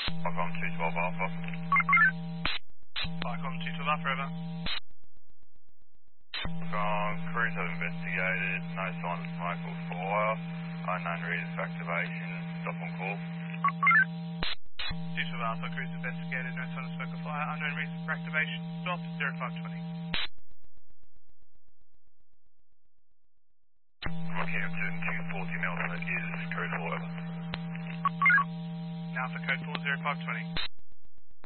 Icom 212 Alpha. Icom 212 Alpha, over. Crews have investigated, no signs of smoke or fire, unknown reason for activation, stop on call. 212 Alpha, crews investigated, no sign of smoke or fire, unknown reason for activation, stop 0520. Rocky Hampton 240 Nelson is code 4 over. Now for code 40520.